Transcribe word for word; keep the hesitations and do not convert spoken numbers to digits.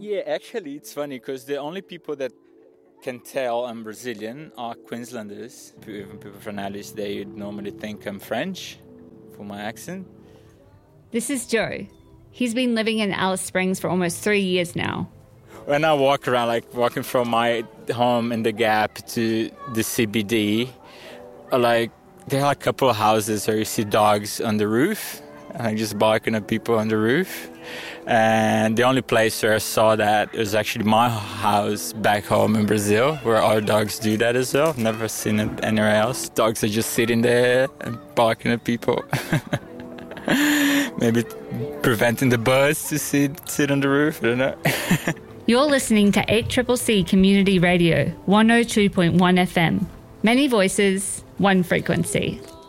Yeah, actually, it's funny because the only people that can tell I'm Brazilian are Queenslanders. Even people from Alice, they would normally think I'm French for my accent. This is Joe. He's been living in Alice Springs for almost three years now. When I walk around, like walking from my home in the Gap to the C B D, like there are a couple of houses where you see dogs on the roof, and like just barking at people on the roof. And the only place where I saw that was actually my house back home in Brazil, where our dogs do that as well. Never seen it anywhere else. Dogs are just sitting there and barking at people. Maybe preventing the birds to sit, sit on the roof, I don't know. You're listening to eight C C C Community Radio, one oh two point one F M. Many voices, one frequency.